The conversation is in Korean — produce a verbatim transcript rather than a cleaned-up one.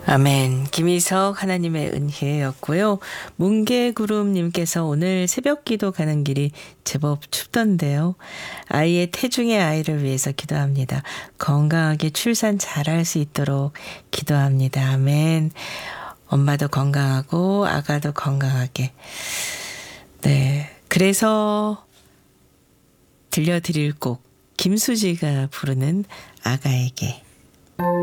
아멘. 김희석 하나님의 은혜였고요. 뭉게구름님께서 오늘 새벽기도 가는 길이 제법 춥던데요. 아이의 태중의 아이를 위해서 기도합니다. 건강하게 출산 잘할 수 있도록 기도합니다. 아멘. 엄마도 건강하고 아가도 건강하게. 네. 그래서 들려드릴 곡 김수지가 부르는 아가에게.